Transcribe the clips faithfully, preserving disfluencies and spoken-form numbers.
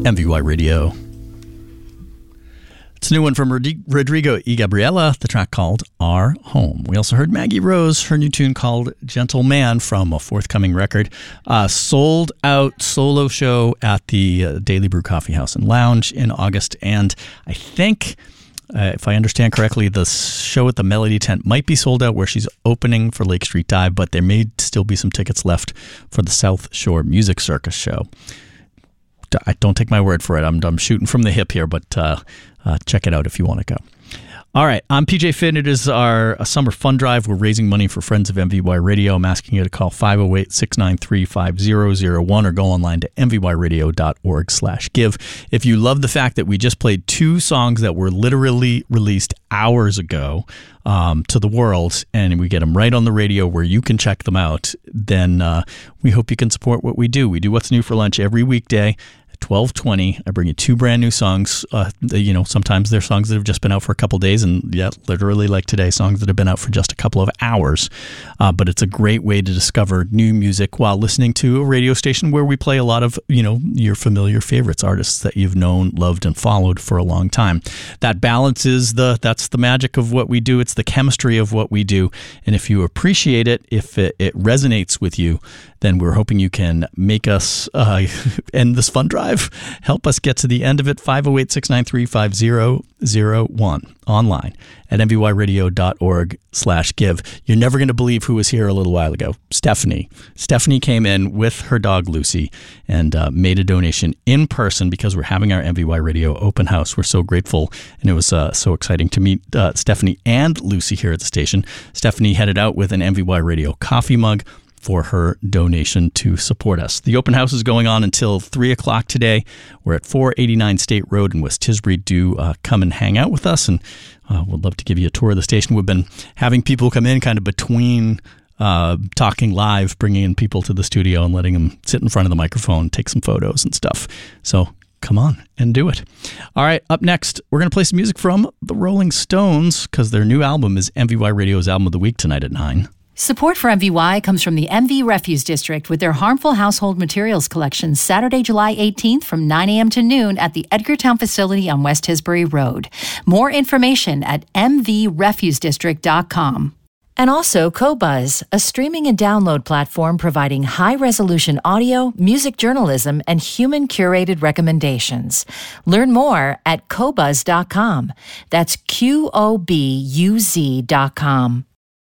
M V Y Radio. It's a new one from Rod- Rodrigo y Gabriela, the track called Our Home. We also heard Maggie Rose, her new tune called Gentle Man from a forthcoming record. Uh, sold out solo show at the uh, Daily Brew Coffee House and Lounge in August. And I think, uh, if I understand correctly, the show at the Melody Tent might be sold out where she's opening for Lake Street Dive, but there may still be some tickets left for the South Shore Music Circus show. I don't take my word for it. I'm, I'm shooting from the hip here, but uh, uh, check it out if you want to go. All right, I'm P J Finn. It is our a summer fund drive. We're raising money for Friends of M V Y Radio. I'm asking you to call five oh eight, six nine three, five oh oh one or go online to m v y radio dot org slash give. If you love the fact that we just played two songs that were literally released hours ago um, to the world, and we get them right on the radio where you can check them out, then uh, we hope you can support what we do. We do What's New for Lunch every weekday. twelve twenty. I bring you two brand new songs. Uh, you know, sometimes they're songs that have just been out for a couple days, and yet literally like today, songs that have been out for just a couple of hours. Uh, but it's a great way to discover new music while listening to a radio station where we play a lot of, you know, your familiar favorites, artists that you've known, loved, and followed for a long time. That balance is the, that's the magic of what we do. It's the chemistry of what we do. And if you appreciate it, if it, it resonates with you, then we're hoping you can make us uh, end this fund drive. Help us get to the end of it. five oh eight, six nine three, five oh oh one. Online at m v y radio dot org slash give. You're never going to believe who was here a little while ago. Stephanie. Stephanie came in with her dog Lucy and uh, made a donation in person because we're having our M V Y Radio open house. We're so grateful, and it was uh, so exciting to meet uh, Stephanie and Lucy here at the station. Stephanie headed out with an M V Y Radio coffee mug for her donation to support us. The open house is going on until three o'clock today. We're at four eighty-nine State Road in West Tisbury. Do uh, come and hang out with us, and uh, we'd love to give you a tour of the station. We've been having people come in kind of between uh, talking live, bringing in people to the studio and letting them sit in front of the microphone, take some photos and stuff. So come on and do it. All right, up next, we're going to play some music from the Rolling Stones because their new album is M V Y Radio's Album of the Week tonight at nine. Support for M V Y comes from the M V Refuse District with their harmful household materials collection Saturday, July eighteenth from nine a.m. to noon at the Edgartown facility on West Tisbury Road. More information at m v refuse district dot com. And also Qobuz, a streaming and download platform providing high-resolution audio, music journalism, and human-curated recommendations. Learn more at qobuz dot com. That's Q O B U Z dot com.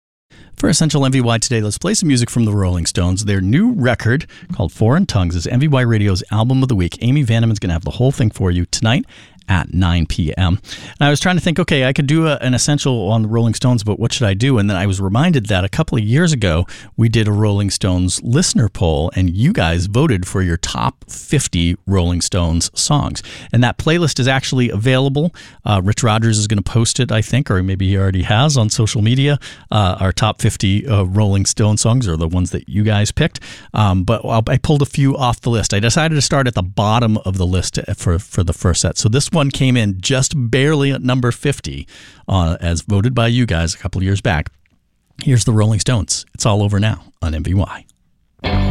For Essential M V Y today, let's play some music from the Rolling Stones. Their new record, called Foreign Tongues, is M V Y Radio's Album of the Week. Amy Vanneman's going to have the whole thing for you tonight at nine p.m. And I was trying to think, okay, I could do a, an Essential on the Rolling Stones, but what should I do? And then I was reminded that a couple of years ago, we did a Rolling Stones listener poll, and you guys voted for your top fifty Rolling Stones songs. And that playlist is actually available. Uh, Rich Rogers is going to post it, I think, or maybe he already has on social media. Uh, our top fifty uh, Rolling Stone songs are the ones that you guys picked. Um, but I pulled a few off the list. I decided to start at the bottom of the list for, for the first set. So this one came in just barely at number fifty, uh, as voted by you guys a couple of years back. Here's the Rolling Stones. It's all over now on M V Y.